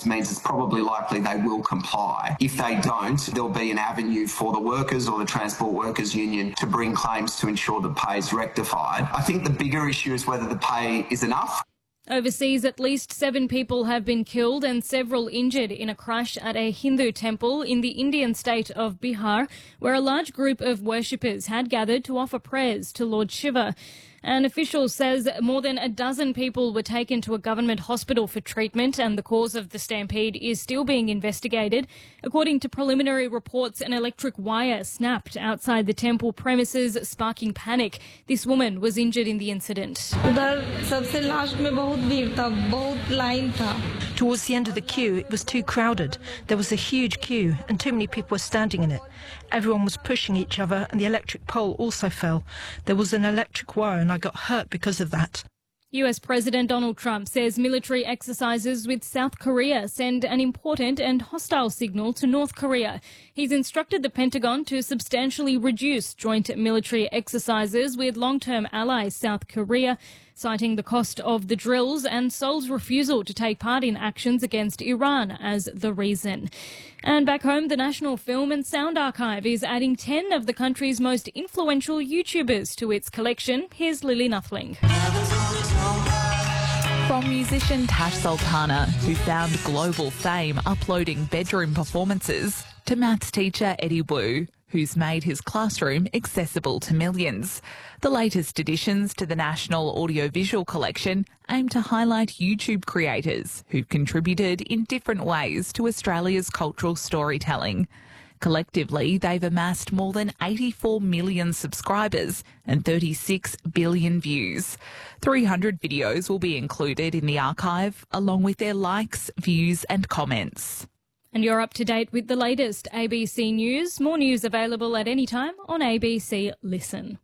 means it's probably likely they will comply. If they don't, there'll be an avenue for the workers or the Transport Workers Union to bring claims to ensure that pay is rectified. I think the bigger issue is whether the pay is enough. Overseas, at least 7 people have been killed and several injured in a crash at a Hindu temple in the Indian state of Bihar, where a large group of worshippers had gathered to offer prayers to Lord Shiva. An official says more than a dozen people were taken to a government hospital for treatment, and the cause of the stampede is still being investigated. According to preliminary reports, an electric wire snapped outside the temple premises, sparking panic. This woman was injured in the incident. Towards the end of the queue, it was too crowded. There was a huge queue and too many people were standing in it. Everyone was pushing each other and the electric pole also fell. There was an electric wire and I got hurt because of that. US President Donald Trump says military exercises with South Korea send an important and hostile signal to North Korea. He's instructed the Pentagon to substantially reduce joint military exercises with long-term ally South Korea, citing the cost of the drills and Seoul's refusal to take part in actions against Iran as the reason. And back home, the National Film and Sound Archive is adding 10 of the country's most influential YouTubers to its collection. Here's Lily Nuthling. From musician Tash Sultana, who found global fame uploading bedroom performances, to maths teacher Eddie Wu, who's made his classroom accessible to millions. The latest additions to the National Audiovisual Collection aim to highlight YouTube creators who've contributed in different ways to Australia's cultural storytelling. Collectively, they've amassed more than 84 million subscribers and 36 billion views. 300 videos will be included in the archive, along with their likes, views and comments. And you're up to date with the latest ABC News. More news available at any time on ABC Listen.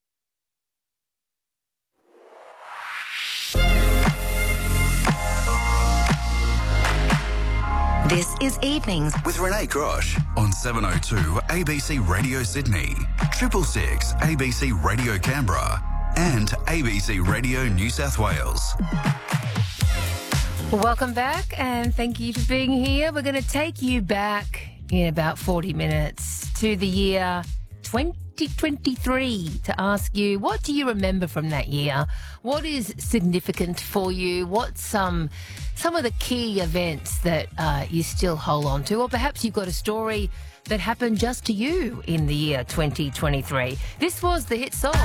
This is Evenings with Renee Grosh on 702 ABC Radio Sydney, 666 ABC Radio Canberra and ABC Radio New South Wales. Welcome back and thank you for being here. We're going to take you back in about 40 minutes to the year 2023 to ask you, what do you remember from that year? What is significant for you? What's some of the key events that you still hold on to? Or perhaps you've got a story that happened just to you in the year 2023. This was the hit song.